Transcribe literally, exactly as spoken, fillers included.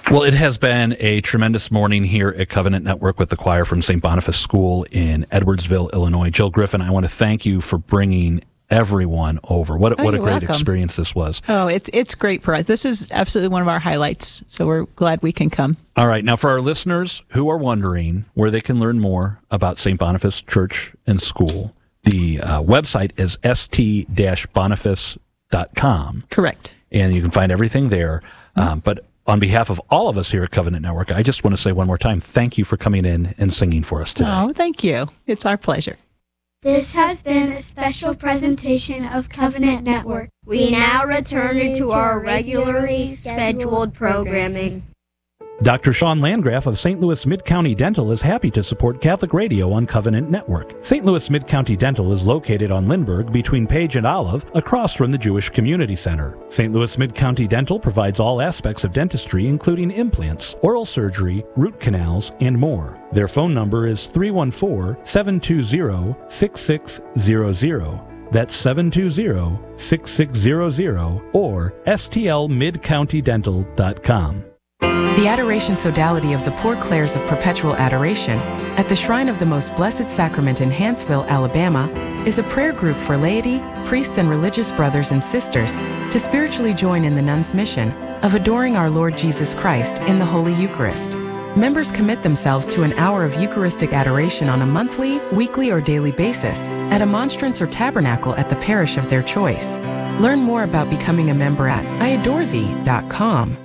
Well, it has been a tremendous morning here at Covenant Network with the choir from Saint Boniface School in Edwardsville, Illinois. Jill Griffin, I want to thank you for bringing everyone over. What, oh, what a great welcome. experience this was. Oh, it's it's great for us. This is absolutely one of our highlights, so we're glad we can come. All right. Now, for our listeners who are wondering where they can learn more about Saint Boniface Church and School, the uh, website is s t dash boniface dot com. Correct. And you can find everything there. Mm-hmm. Um, but on behalf of all of us here at Covenant Network, I just want to say one more time, thank you for coming in and singing for us today. Oh, thank you. It's our pleasure. This has been a special presentation of Covenant Network. We now return to our regularly scheduled programming. Doctor Sean Landgraf of Saint Louis Mid-County Dental is happy to support Catholic Radio on Covenant Network. Saint Louis Mid-County Dental is located on Lindbergh between Page and Olive, across from the Jewish Community Center. Saint Louis Mid-County Dental provides all aspects of dentistry, including implants, oral surgery, root canals, and more. Their phone number is three one four, seven two zero, six six zero zero. That's seven two zero, six six zero zero or s t l mid county dental dot com. The Adoration Sodality of the Poor Clares of Perpetual Adoration at the Shrine of the Most Blessed Sacrament in Hanceville, Alabama, is a prayer group for laity, priests, and religious brothers and sisters to spiritually join in the nuns' mission of adoring our Lord Jesus Christ in the Holy Eucharist. Members commit themselves to an hour of Eucharistic adoration on a monthly, weekly, or daily basis at a monstrance or tabernacle at the parish of their choice. Learn more about becoming a member at I adore thee dot com.